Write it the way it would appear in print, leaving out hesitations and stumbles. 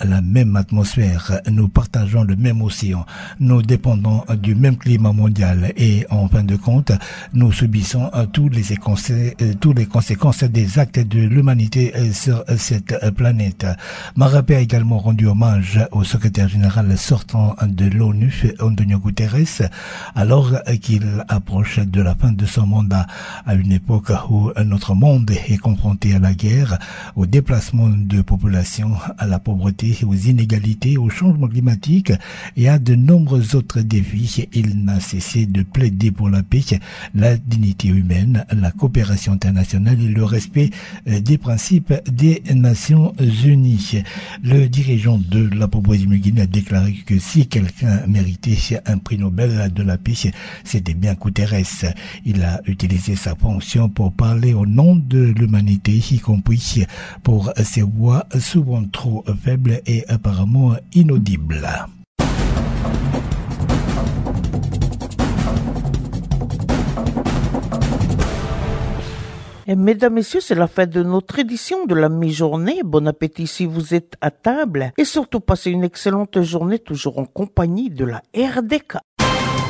la même atmosphère, nous partageons le même océan, nous dépendons du même climat mondial et en fin de compte, nous subissons toutes les conséquences des actes de l'humanité sur cette planète. Marapé a également rendu hommage au secrétaire général sortant de l'ONU, Antonio Guterres, alors qu'il approche de la fin de son mandat, à une époque où notre monde est confronté à la guerre, au déplacement de population, à la pauvreté, aux inégalités, au changement climatique et à de nombreux autres défis. Il n'a cessé de plaider pour la paix, la dignité humaine, la coopération internationale et le respect des principes des Nations Unies. Le dirigeant de la Papouasie-Nouvelle-Guinée a déclaré que si quelqu'un méritait un prix Nobel de la paix, c'était bien Guterres. Il a utilisé sa fonction pour parler au nom de l'humanité, y compris pour ses voix souvent trop faibles et apparemment inaudibles. Et mesdames, messieurs, c'est la fin de notre édition de la mi-journée. Bon appétit si vous êtes à table. Et surtout, passez une excellente journée toujours en compagnie de la RDK.